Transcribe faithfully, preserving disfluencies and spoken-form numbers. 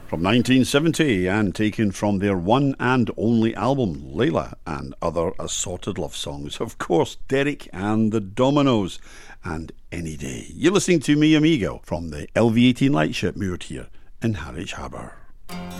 From nineteen seventy, and taken from their one and only album, Layla and Other Assorted Love Songs. Of course, Derek and the Dominoes, and Any Day. You're listening to Me Amigo from the L V eighteen Lightship moored here in Harwich Harbour.